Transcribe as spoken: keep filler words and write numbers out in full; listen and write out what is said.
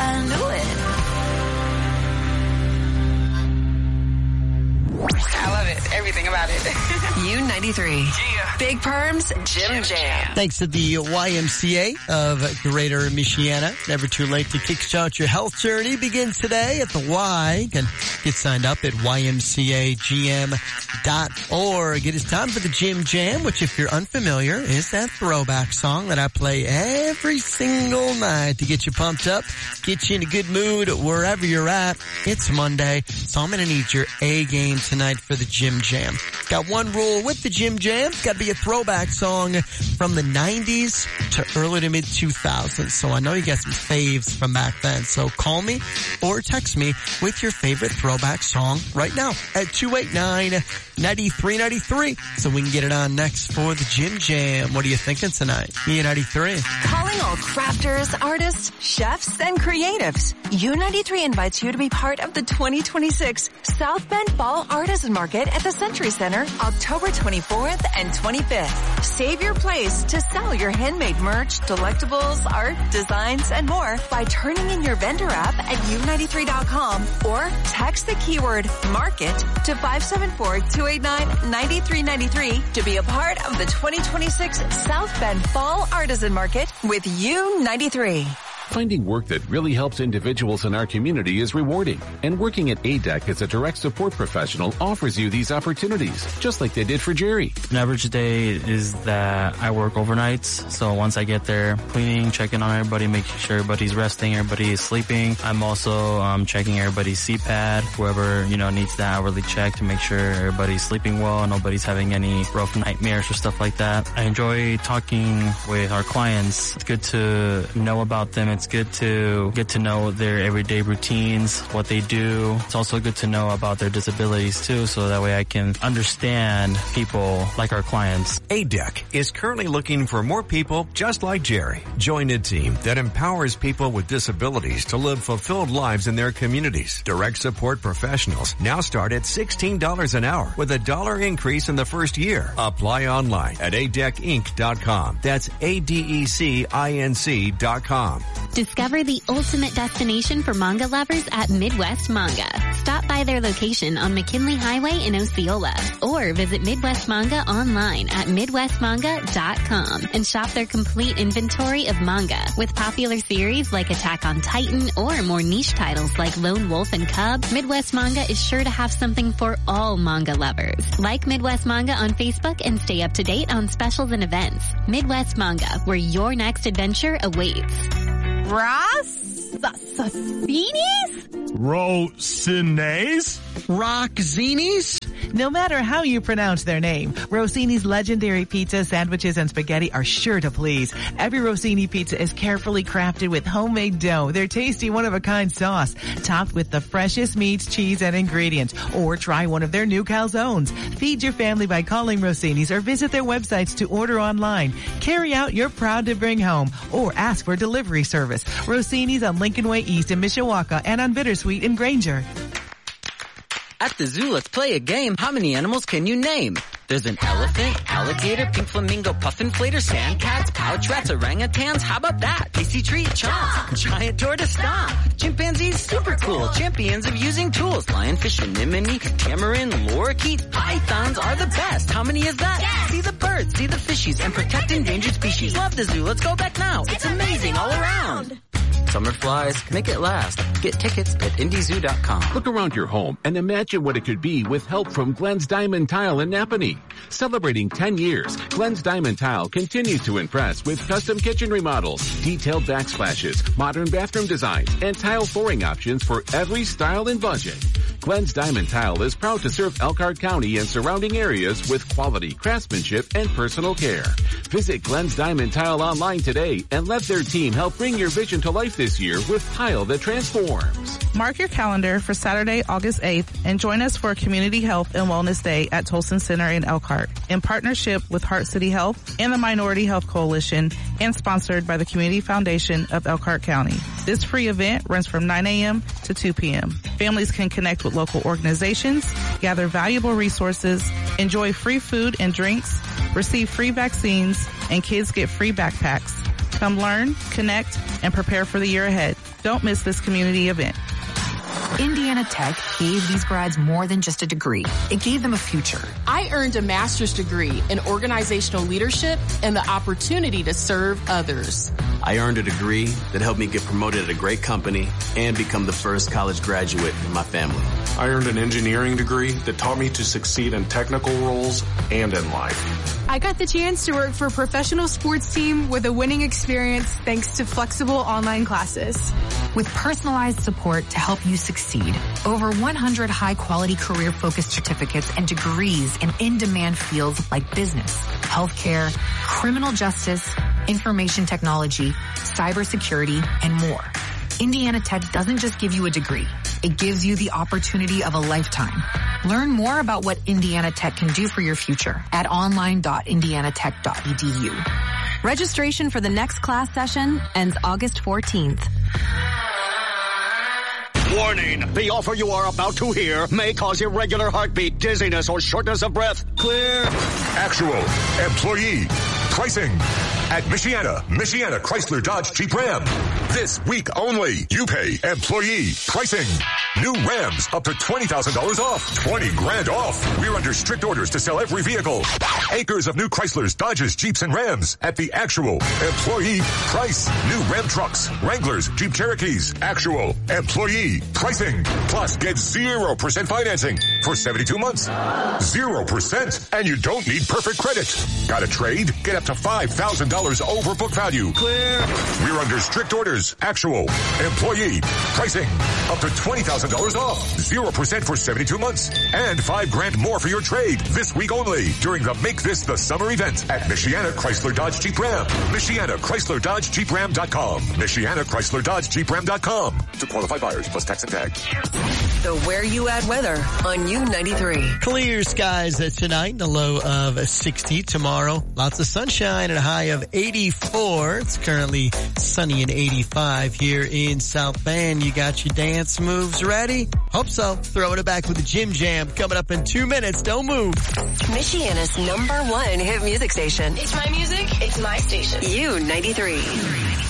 I knew it. I love it. Everything about it. U ninety-three. Yeah. Big Perms, Jim Jam. Thanks to the Y M C A of Greater Michiana. Never too late to kickstart your health journey. Begins today at the Y. You can get signed up at Y M C A G M dot org. It is time for the Jim Jam, which, if you're unfamiliar, is that throwback song that I play every single night to get you pumped up, get you in a good mood wherever you're at. It's Monday, so I'm going to need your A game tonight for the Jim Jam. Got one rule with the Jim Jam. Got to be a throwback song from the nineties to early to mid two thousands. So I know you got some faves from back then. So call me or text me with your favorite throwback song right now at two eight nine, nine three nine three so we can get it on next for the Jim Jam. What are you thinking tonight? U ninety-three. Calling all crafters, artists, chefs, and creatives. U ninety-three invites you to be part of the twenty twenty-six South Bend Fall Artisan Market at the Century Center, October twenty-fourth and twenty-fifth. Save your place to sell your handmade merch, delectables, art, designs, and more by turning in your vendor app at U ninety-three dot com or text the keyword market to five seven four, two eight nine, nine three nine three to be a part of the twenty twenty-six South Bend Fall Artisan Market with U ninety-three. Finding work that really helps individuals in our community is rewarding, and working at A D E C as a direct support professional offers you these opportunities, just like they did for Jerry. An average day is that I work overnights, so once I get there, cleaning, checking on everybody, making sure everybody's resting, everybody is sleeping. I'm also um, checking everybody's C PAD, whoever, you know, needs that hourly check to make sure everybody's sleeping well, nobody's having any rough nightmares or stuff like that. I enjoy talking with our clients. It's good to know about them. It's good to get to know their everyday routines, what they do. It's also good to know about their disabilities too, so that way I can understand people like our clients. A D E C is currently looking for more people just like Jerry. Join a team that empowers people with disabilities to live fulfilled lives in their communities. Direct support professionals now start at sixteen dollars an hour with a dollar increase in the first year. Apply online at A D E C Inc dot com. That's A D E C I N C dot com. Discover the ultimate destination for manga lovers at Midwest Manga. Stop by their location on McKinley Highway in Osceola or visit Midwest Manga online at midwest manga dot com and shop their complete inventory of manga with popular series like Attack on Titan or more niche titles like Lone Wolf and Cub. Midwest Manga is sure to have something for all manga lovers. Like Midwest Manga on Facebook and stay up to date on specials and events. Midwest Manga, where your next adventure awaits. Ross? Sassinis? Rosines? Rockzinis? No matter how you pronounce their name, Rossini's legendary pizza, sandwiches, and spaghetti are sure to please. Every Rossini pizza is carefully crafted with homemade dough, their tasty one-of-a-kind sauce, topped with the freshest meats, cheese, and ingredients. Or try one of their new calzones. Feed your family by calling Rossini's or visit their websites to order online. Carry out your proud to bring home or ask for delivery service. Rossini's on Lincoln Way East in Mishawaka and on Bittersweet in Granger. At the zoo, let's play a game. How many animals can you name? There's an elephant, alligator, pink flamingo, puffin flater, sand cats, pouch rats, orangutans. How about that? Tasty treat, chomp. Giant tortoise, stomp. Chimpanzees, super cool. Champions of using tools. Lionfish, anemone, tamarin, lorikeet. Pythons are the best. How many is that? Yes. See the birds, see the fishies, and protect endangered species. Love the zoo. Let's go back now. It's amazing all around. Summer flies, make it last. Get tickets at Indy Zoo dot com. Look around your home and imagine what it could be with help from Glenn's Diamond Tile in Napanee. Celebrating ten years, Glenn's Diamond Tile continues to impress with custom kitchen remodels, detailed backsplashes, modern bathroom designs, and tile flooring options for every style and budget. Glenn's Diamond Tile is proud to serve Elkhart County and surrounding areas with quality craftsmanship and personal care. Visit Glenn's Diamond Tile online today and let their team help bring your vision to life this year with tile that transforms. Mark your calendar for Saturday, August eighth, and join us for Community Health and Wellness Day at Tolson Center in Elkhart, in partnership with Heart City Health and the Minority Health Coalition, and sponsored by the Community Foundation of Elkhart County. This free event runs from nine a.m. to two p.m. Families can connect with local organizations, gather valuable resources, enjoy free food and drinks, receive free vaccines, and kids get free backpacks. Come learn, connect, and prepare for the year ahead. Don't miss this community event. Indiana Tech gave these grads more than just a degree. It gave them a future. I earned a master's degree in organizational leadership and the opportunity to serve others. I earned a degree that helped me get promoted at a great company and become the first college graduate in my family. I earned an engineering degree that taught me to succeed in technical roles and in life. I got the chance to work for a professional sports team with a winning experience thanks to flexible online classes. With personalized support to help you succeed, over one hundred high-quality career-focused certificates and degrees in in-demand fields like business, healthcare, criminal justice, information technology, cybersecurity, and more. Indiana Tech doesn't just give you a degree. It gives you the opportunity of a lifetime. Learn more about what Indiana Tech can do for your future at online dot indiana tech dot e d u. Registration for the next class session ends August fourteenth. Warning, the offer you are about to hear may cause irregular heartbeat, dizziness, or shortness of breath. Clear. Actual employee pricing at Michiana, Michiana Chrysler Dodge Jeep Ram. This week only, you pay employee pricing. New Rams up to twenty thousand dollars off. twenty grand off. We're under strict orders to sell every vehicle. Acres of new Chryslers, Dodges, Jeeps, and Rams at the actual employee price. New Ram trucks, Wranglers, Jeep Cherokees. Actual employee pricing. Plus get zero percent financing for seventy-two months. zero percent. And you don't need perfect credit. Got a trade? Get up to five thousand dollars over book value. Clear. We're under strict orders. Actual employee pricing. Up to twenty thousand dollars off. zero percent for seventy-two months. And five grand more for your trade this week only during the Make This the Summer event at Michiana Chrysler Dodge Jeep Ram. Michiana Chrysler Dodge Jeep Ram dot com. Michiana Chrysler Dodge Jeep Ram dot com. To qualified buyers plus tax and tag. The Where You At weather on U ninety-three. Clear skies tonight, a low of sixty. Tomorrow, lots of sunshine and a high of eighty-four. It's currently sunny and eighty-five here in South Bend. You got your dance moves ready? Hope so. Throwing it back with the Gym Jam coming up in two minutes. Don't move. Michiana's number one hit music station. It's my music. It's my station. U ninety-three.